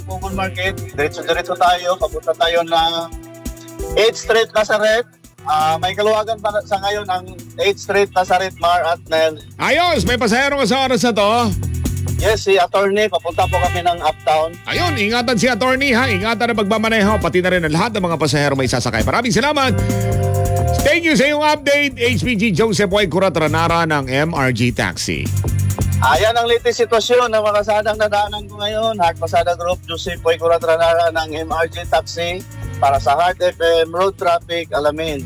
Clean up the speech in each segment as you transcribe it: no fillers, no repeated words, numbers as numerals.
Google Market. Diretso-diretso tayo. Papunta tayo na 8th Street, Nazareth. May kaluwagan pa sa ngayon ang 8th Street, Nazareth, Mar at Nel. Ayos, may pasahero ka sa oras na to. Yes, si attorney. Papunta po kami ng Uptown. Ayun, ingatan si attorney ha. Ingatan na pagmamaneho. Pati na rin ang lahat ng mga pasahero may sasakay. Maraming salamat. Thank you sa iyong update. HPG Joseph Y. Curatranara ng MRG Taxi. Ayan ang latest sitwasyon ng mga kasadang nadaanan ko ngayon. Heart Pasada Group, Joseph Y. Curatranara ng MRG Taxi para sa Heart FM Road Traffic Alamin.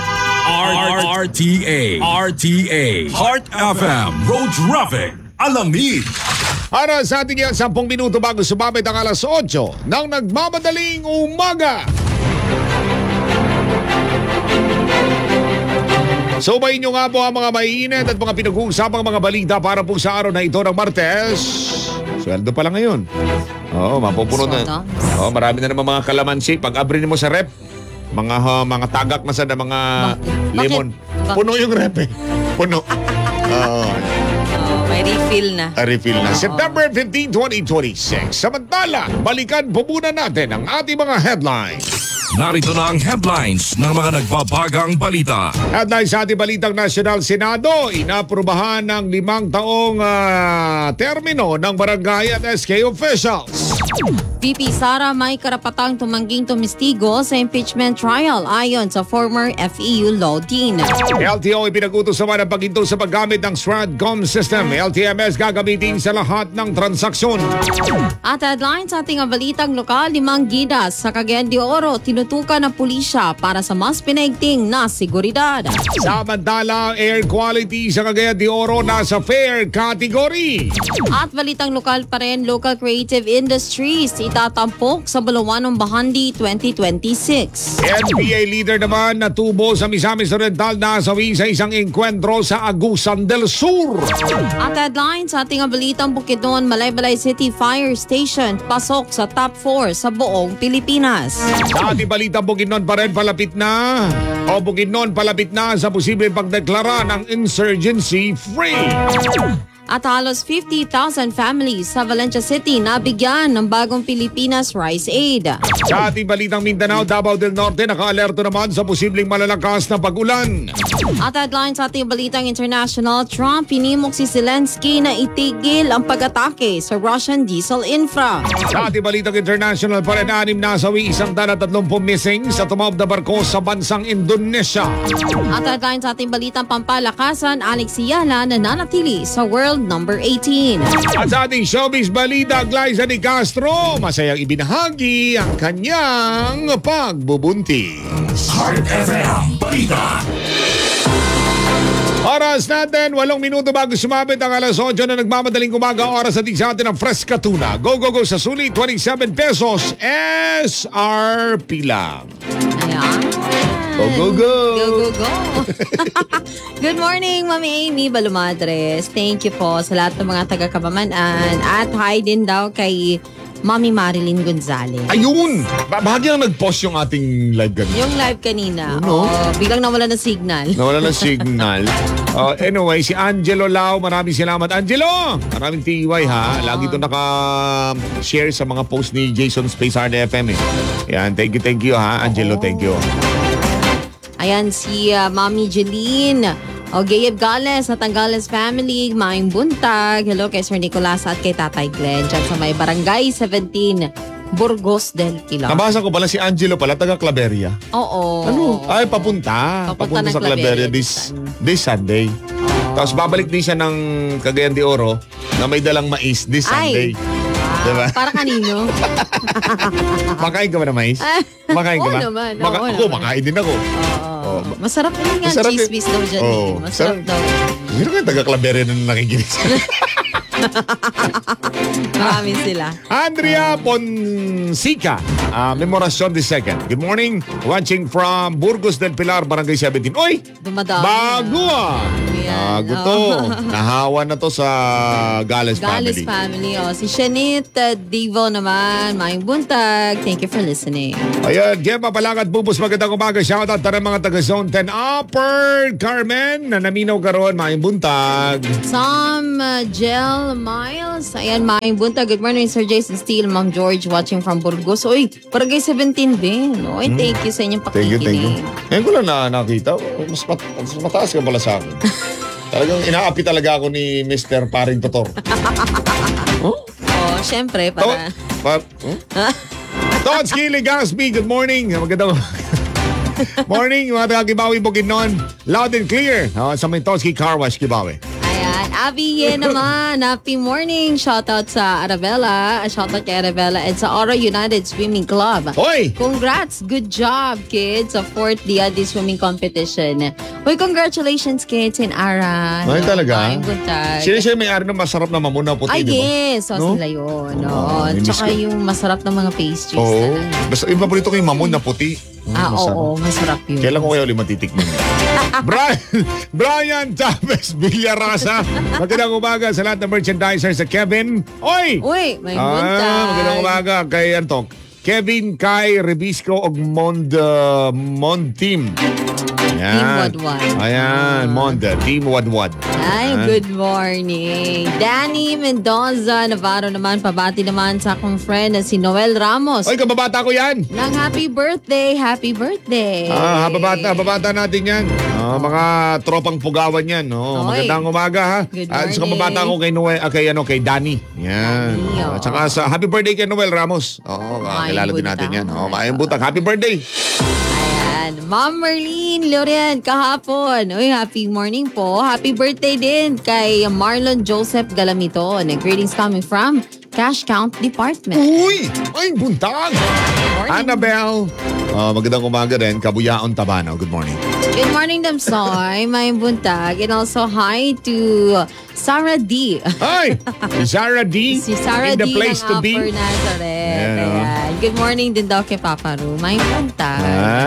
RTA Heart FM Road Traffic Alamin. Para sa ating yan, 10 minuto bago sumabit ang alas 8 ng nagmamadaling umaga. Subayin nyo nga po ang mga maiinit at mga pinag-uusapang mga balita para po sa araw na ito ng Martes. Sweldo pa lang ngayon. Oo, mapupuno na. Oo, marami na naman mga kalamansi. Pag abrin mo sa rep, mga tagak na sa mga lemon. Puno yung rep eh. Puno. May refill na. Refill na. September 15, 2026. Samantala, balikan po muna natin ang ating mga headlines. Narito na ang headlines ng mga nagbabagang balita. Headlines sa ating balitang National Senado, inaprubahan ng 5 taong termino ng barangay at SK officials. VP Sara may karapatang tumangging tumistigo sa impeachment trial ayon sa former FEU Law Dean. LTO ipinag-utos naman ang paghinto sa paggamit ng STRADCOM system. LTMS gagamitin sa lahat ng transaksyon. At headlines sa ating balitang lokal, 5 gidas sa Cagayan de Oro tinutukan ng pulisya para sa mas pinaigting na seguridad. Samantala, air quality sa Cagayan de Oro nasa fair category. At balitang lokal pa rin, local creative industries itatampok sa Bulawan ng Bahandi 2026. NBA leader naman natubo sa Misamis Oriental nasawi sa isang enkwentro sa Agusan del Sur. At headlines sa ating balitang Bukidnon, Malaybalay City Fire Station pasok sa top 4 sa buong Pilipinas. Sa ating balitang Bukidnon pa rin palapit na sa posibleng pagdeklara ng insurgency free. At halos 50,000 families sa Valencia City nabigyan ng bagong Pilipinas Rice Aid. Sa ating balitang Mindanao, Davao del Norte naka-alerto naman sa posibleng malalakas na pag-ulan. At headlines sa ating balitang international, Trump pinimok si Zelensky na itigil ang pag-atake sa Russian diesel infra. Sa ating balitang international pa rin 6 nasawi, 130 missing sa tumawag na barko sa bansang Indonesia. At headlines sa ating balitang pampalakasan, Alex Yala nananatili sa world number 18. At sa ating showbiz balita, Glyza de Castro masayang ibinahagi ang kanyang pagbubuntis. Heart FM Balita. Oras natin, 8 minuto bago sumabit ang alas 8 na nagmamadaling umaga. Oras natin sa atin ng Fresca Tuna. Go, go, go sa sulit, 27 pesos. SRP lang. Ayan. Go, go, go. Go, go, go. Good morning, Mami Amy Balumadres. Thank you po sa lahat ng mga taga-Kabamanan. At hi din daw kay Mami Marilyn Gonzalez. Ayun! Bahagi lang nag-post yung ating live kanina. Yung live kanina. No? Biglang nawala ng signal. Nawala ng signal. Anyway, si Angelo Lau, maraming salamat. Angelo! Maraming TY ha. Lagi ito naka-share sa mga post ni Jason Space Hard FM eh. Yan, thank you ha. Angelo, thank you. Ayan si Mami Jeline. Gayeb Gales at ang Gales family, Maing Buntag. Hello kay Sir Nicolas at kay Tatay Glenn. Diyan sa may Barangay 17, Burgos del Pilar. Nabasa ko pala si Angelo pala, taga Claveria. Oo. Ano? Ay, papunta ng sa Claveria this Sunday. Tapos babalik din siya ng Cagayan de Oro na may dalang mais this Sunday. Diba? Para kanino? Makain ka ba na mais? Makain ka ba? Oo naman. Ako, makain din ako. Masarap din nga cheese daw dyan. Masarap daw. Sino kayo taga-Claveria na nakikinig? Marami sila. Andrea Ponsica, Memoracion II. Good morning. Watching from Burgos del Pilar, Barangay 17. Oy! Dumadami. Bago Bago to. Nahawa na to sa Gales family. Gales family. Si Shanit Divo naman. Maing Buntag. Thank you for listening. Ayan, Gemma Palangad Bubos. Magandang umaga. Shoutout tara mga taga Zone 10 Upper Carmen na naminaw karon. Maing Buntag. Sam Gel Michael Miles. Ayan, Maing Bunta. Good morning, Sir Jason Steele, Ma'am George, watching from Burgos. Uy, Barangay 17 din. Uy, thank you sa inyong Thank you, thank you. pakikinig. Ngayon ko lang nakita. Mas mataas ka pala sa akin. Talagang inaapi talaga ako ni Mr. Paring Totor. Oh, syempre, para... Totski Legaspi, good morning. Magandang morning, mga taga-Kibawi Bukidnon. Loud and clear. Sa may Totski Car Wash, Kibawi. Ayan, Abby Ye naman. Happy morning. Shoutout sa Arabella. Shoutout kay Arabella and sa Aura United Swimming Club. Hoy! Congrats! Good job, kids, sa 4th Diadi Swimming Competition. Uy, congratulations, kids, in Ara. Ay, talaga? Maing buntag. Siya may ari ng masarap na mamuna puti, Ay, di ba? yes. So, No? sila yun. Oo, No? miss Tsaka ko. yung masarap na mga pastries. Oo. talaga. Basta iba pa rito ko yung mamon na puti. Masarap. Oo, masarap yun. Kailan ko kaya ulit matitikman? Brian Chavez Villarasa. Magandang umaga sa lahat ng merchandiser sa Kevin. Oy! Uy, may buntag. Magandang umaga kay Antok. Kevin, Kai, Rebisco, og Mond Team. Team Wadwad. Ayan, Mond, Team Wadwad. Ay, good morning. Danny Mendoza Navarro naman, pabati naman sa akong friend na si Noel Ramos. Oy, kababata ko yan. Nang happy birthday, happy birthday. Hababata natin yan. Mga tropang pugawan yan. Oy. Magandang umaga ha. Good At sa morning. kababata ko kay Noel, kay Danny. Yan. Danny, At saka sa happy birthday kay Noel Ramos. Kilala din buntag. natin yan. Maayong butang. Happy birthday. Ayan. Ma'am Marlene Loren, kahapon. Uy, happy morning po. Happy birthday din kay Marlon Joseph Galamito. Greetings coming from Cash Count Department. Uy! Ay, buntag! Morning. Annabelle. Magandang umaga rin. Kabuyaon Tabanaw. Good morning. Good morning, Damsoy. May buntag. And also, hi to Sarah D. Hi! Si Sarah D. Si Sarah in the D place ng to be. Upper Nazareth. Ayan, Ayan. Good morning din daw kay Papa Ru. May buntag.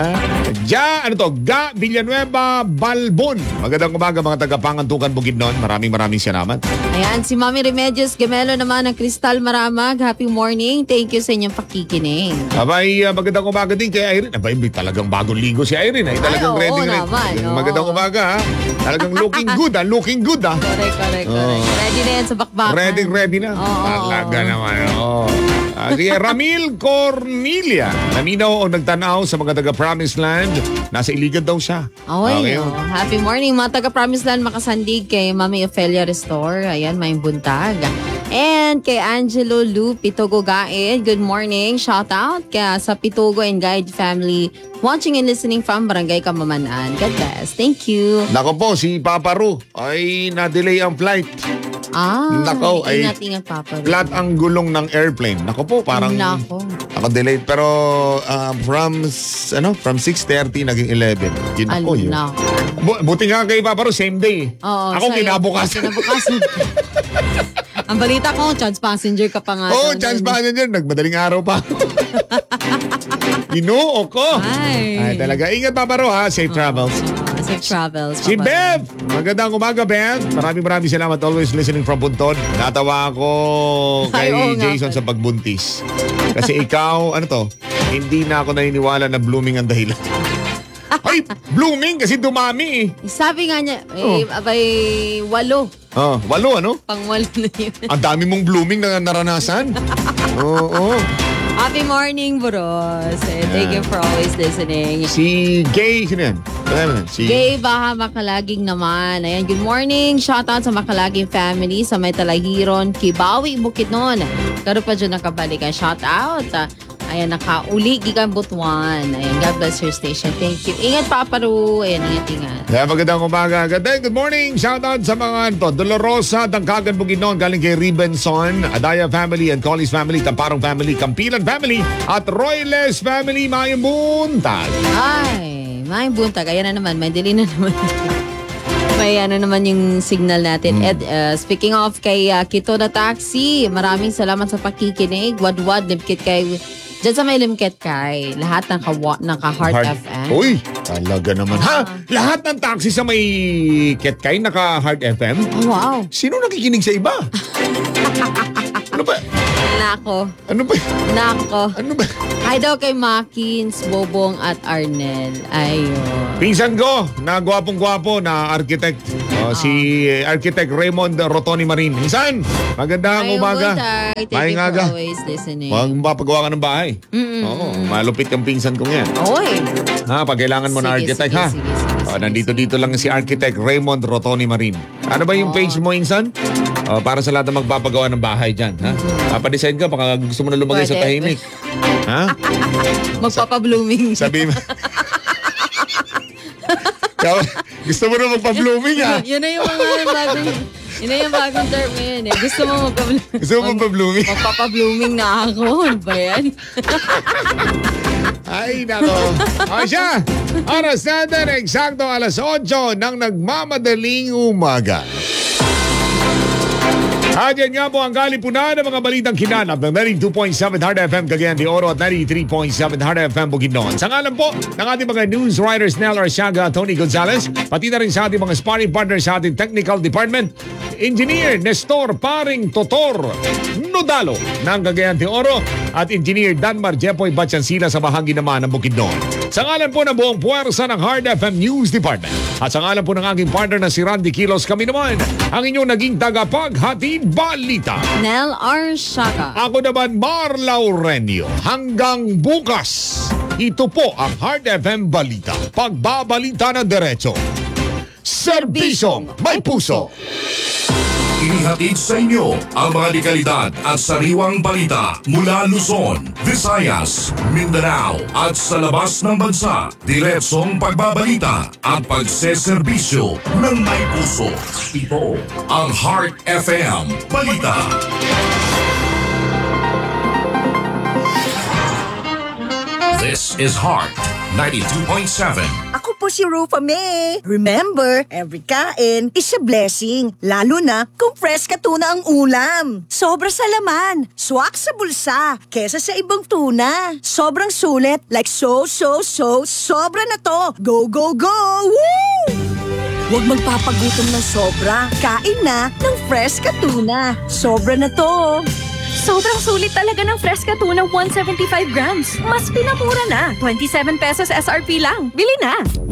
Ga Villanueva Balbon. Magandang umaga mga taga-Pangantukan Bukidnon. Maraming salamat. Ayan, si Mami Remedios Gemelo naman ng Crystal Maramag. Happy morning. Thank you sa inyong pakikinig. Abay, magandang umaga din kay Irene. Abay, may talagang bagong ligo si Irene. Ay, talagang oo ready na rin. naman, oo. Magandang umaga ha. Talagang looking good ha. Looking good ha. Correct. Ready na yan sa bakbakan. Ready na. Oo. Talaga naman. Si Ramil Cornelia. Naminaw o nagtanaw sa mga taga-Promised Land. Nasa Iligan daw siya. Okay, yun. Happy morning mga taga-Promised Land makasandig kay Mami Ophelia Restore. Ayan, may buntag. And kay Angelo Lu Pitogo Gaid, good morning. Shout out kaya sa Pitogo and Guide family watching and listening from Barangay Kamamanaan. God bless. Thank you. Nako po, si Papa Ru ay na-delay ang flight. Nako, ay ingat Papa. flat ang gulong ng airplane. Nako po, parang Nako. delayed. Pero from 6:30 naging 11. Yun ako yun. Nako. Buti nga kay Papa Ru, same day. Oo, Ako sa'yo. kinabukasan. Ang balita ko, chance passenger ka pa nga. Oo, doon. chance ba dyan? Nagmadaling araw pa. Inuo ko. Ay, talaga. Ingat Papa Ru ha. Safe travels. Safe travels. Si Papa. Bev! Magandang umaga, Bev. Maraming salamat. Always listening from Buntod. Natawa ako kay Ay, oo nga Jason pala. sa pagbuntis. Kasi ikaw, hindi na ako naniniwala na blooming ang dahilan. Ay, blooming kasi dumami eh. Sabi nga niya, abay, 8. 8, Pang 8 na yun. Ang dami mong blooming na naranasan. Oo. Happy morning, Bros. Thank you for always listening. Si Gay, sino yan? Si Gay Baha Makalaging naman. Ayan, good morning. Shoutout sa Makalaging family sa may Talahiron, Kibawi, Bukidnon. Karo pa dyan nakabalik. Shoutout. Ayan, nakauli, gigan Butuan. Ayan, God bless your station. Thank you. Ingat, Papa Ru. Ayan, ingat. Kaya magandang umaga. Good morning. Shoutout sa mga Dolorosa, Tangkagan, Bukidnon, galing kay Ribenson, Adaya family and Collis family, Tamparong family, Campilan family, at Royles family, Mayang Buntag. Ay, may buntag. Ayan na naman, may dili na naman. May naman yung signal natin. Ed, speaking of kay Kito na Taxi, maraming salamat sa pakikinig. Wadwad, limkit kay... Diyan sa may limkit kay, lahat naka-Heart FM. Uy, talaga naman. Ha? Lahat ng taxi sa may Ketkay naka-Heart FM? Oh, wow. Sino nakikinig sa iba? Ano ba? Nako. Ano ba? Hi daw kay Makins, Bobong at Arnel. Ayun. Pinsan ko, na gwapong-gwapo, na architect. Si Architect Raymond Rotoni Marin. Minsan, magandang umaga. Thank you for Maga. always listening. Mapagawa ka ng bahay. Oo, malupit yung pinsan kong yan. Oy. Pag kailangan mo na architect, ha? Nandito lang si Architect Raymond Rotoni Marin. Ano ba yung page mo, Insan? Para sa lahat na magpapagawa ng bahay dyan, ha? Papadesign ka, baka gusto mo na lumagay sa tahimik. Ha? Magpapa-blooming. Sabi mo. Gusto mo na magpa-blooming, ha? Yun na yung mga bagong... Yun na yung bagong term ngayon eh. Gusto mo magpa-blooming. Gusto mo magpa-blooming? Magpapa-blooming na ako. Ano ba yan? Ay, nako. Siya, oras natin, eksakto alas 8 ng nagmamadaling umaga. At yan nga po ang kalipunan ng mga balitang kinanap ng 92.7 Hard FM Cagayan de Oro at 93.7 Hard FM Bukidnon. Sa ngalan po ng ating mga news writers Nel Arsiaga, Tony Gonzalez, pati na rin sa ating mga sparring partners sa ating technical department, Engineer Nestor Paring Totor Nodalo ng Cagayan de Oro at Engineer Danmar Jepoy Batchansila sa bahagi naman ng Bukidnon. Sa ngalan po ng buong puwersa ng Hard FM News Department at sa ngalan po ng aking partner na si Randy Kilos, kami naman ang inyong naging tagapaghatid balita. Nel Arsiaga. Ako naman Mar Laurenio. Hanggang bukas, ito po ang Hard FM Balita. Pagbabalita ng diretso. Serbisyong may puso. Inihatid sa inyo ang mga dekalidad at sariwang balita mula Luzon, Visayas, Mindanao at sa labas ng bansa. Diretsong pagbabalita at pagseserbisyo ng may puso. Ito ang Heart FM Balita. This is Heart 92.7. Ako po si Rufa May. Remember, every kain is a blessing. Lalo na kung fresh ka tuna ang ulam. Sobra sa laman, swak sa bulsa, kesa sa ibang tuna. Sobrang sulit, like sobra na to. Go, go, go! Woo! Huwag magpapagutom ng sobra. Kain na ng fresh ka tuna. Sobra na to. Sobrang sulit talaga ng Fresca Tuna 175 grams. Mas pinamura na. 27 pesos SRP lang. Bili na!